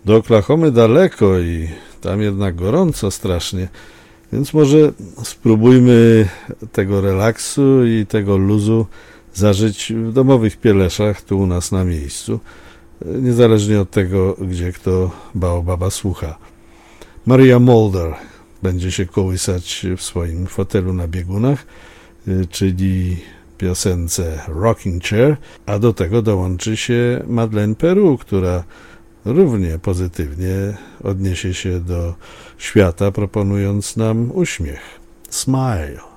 Do Oklahomy daleko i tam jednak gorąco strasznie, więc może spróbujmy tego relaksu i tego luzu zażyć w domowych Pieleszach, tu u nas na miejscu, niezależnie od tego, gdzie kto Baobaba słucha. Maria Mulder będzie się kołysać w swoim fotelu na biegunach, czyli piosence Rocking Chair, a do tego dołączy się Madeleine Peru, która równie pozytywnie odniesie się do świata, proponując nam uśmiech. Smile.